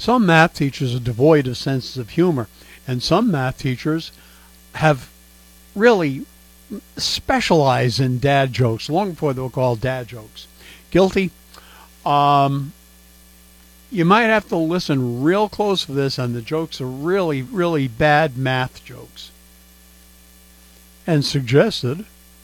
Some math teachers are devoid of senses of humor, and some math teachers have really specialized in dad jokes long before they were called dad jokes. Guilty? You might have to listen real close for this, and the jokes are really, really bad math jokes. And suggested